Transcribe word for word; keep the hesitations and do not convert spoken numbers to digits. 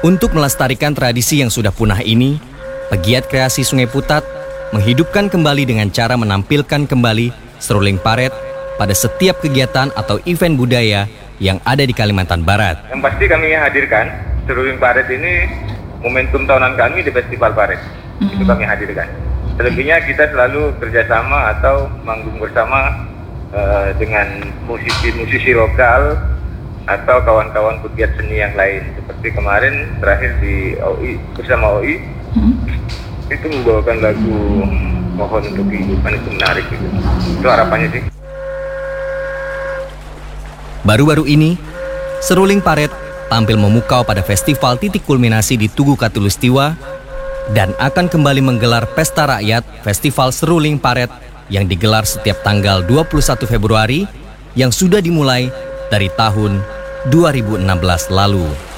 Untuk melestarikan tradisi yang sudah punah ini, pegiat kreasi Sungai Putat menghidupkan kembali dengan cara menampilkan kembali seruling paret pada setiap kegiatan atau event budaya yang ada di Kalimantan Barat. Yang pasti kami hadirkan seruling paret ini momentum tahunan kami di Festival Paret. Mm-hmm. Itu kami hadirkan. Selebihnya kita selalu kerjasama atau manggung bersama uh, dengan musisi-musisi lokal atau kawan-kawan pegiat seni yang lain. Seperti kemarin terakhir di O I bersama O I, hmm. itu membawakan lagu Mohon Untuk Kehidupan, itu menarik gitu. Itu harapannya sih. Baru-baru ini, seruling paret tampil memukau pada festival titik kulminasi di Tugu Katulistiwa dan akan kembali menggelar Pesta Rakyat Festival Seruling Paret yang digelar setiap tanggal dua puluh satu Februari yang sudah dimulai dari tahun dua ribu enam belas lalu.